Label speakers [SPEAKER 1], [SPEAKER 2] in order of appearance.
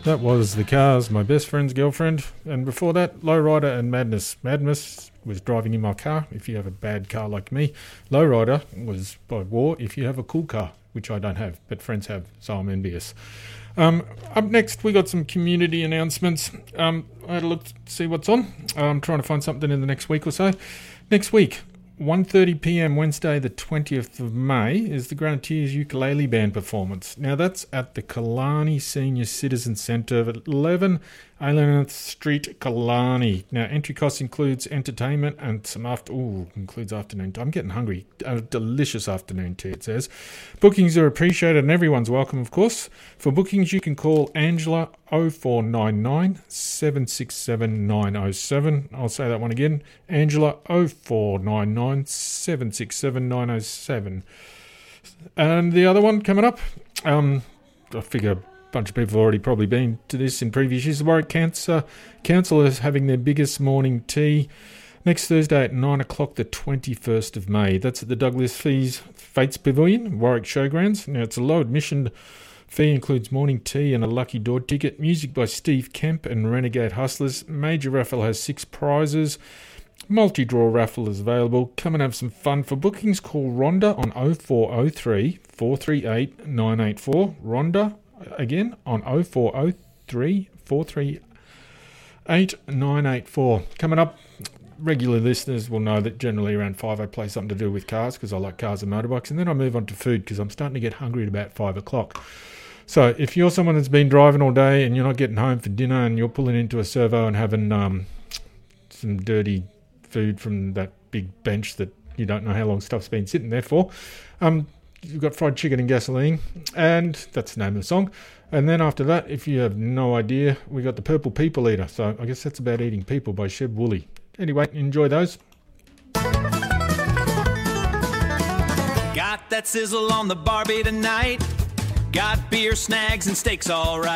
[SPEAKER 1] That was The Cars, My Best Friend's Girlfriend. And before that, Lowrider and Madness. Madness was Driving in My Car, if you have a bad car like me. Lowrider was by War, if you have a cool car, which I don't have, but friends have, so I'm envious. Up next, we got some community announcements. I had a look to see what's on. I'm trying to find something in the next week or so. Next week, 1:30pm Wednesday the 20th of May is the Grenadiers Ukulele Band performance. Now that's at the Killarney Senior Citizen Centre at 11 Aileneth Street, Killarney. Now entry cost includes entertainment and some includes afternoon tea. I'm getting hungry. A delicious afternoon tea, it says. Bookings are appreciated and everyone's welcome, of course. For bookings you can call Angela 0499 767 907. I'll say that one again. Angela 0499 767 907. And the other one coming up, I figure a bunch of people have already probably been to this in previous years. The Warwick Cancer Council is having their biggest morning tea next Thursday at 9 o'clock, the 21st of May. That's at the Douglas Fates Pavilion, Warwick Showgrounds. Now, it's a low admission fee, includes morning tea and a lucky door ticket. Music by Steve Kemp and Renegade Hustlers. Major raffle has 6 prizes. Multi-draw raffle is available. Come and have some fun. For bookings, call Rhonda on 0403 438 984. Rhonda, again, on 0403 438 984. Coming up, regular listeners will know that generally around 5 I play something to do with cars because I like cars and motorbikes, and then I move on to food because I'm starting to get hungry at about 5 o'clock. So if you're someone that's been driving all day and you're not getting home for dinner and you're pulling into a servo and having some dirty food from that big bench that you don't know how long stuff's been sitting there for, you've got fried chicken and gasoline, and that's the name of the song. And then after that, if you have no idea, we got the Purple People Eater. So I guess that's about eating people by Sheb Woolley. Anyway, enjoy those.
[SPEAKER 2] Got that sizzle on the Barbie tonight. Got beer, snags, and steaks all right.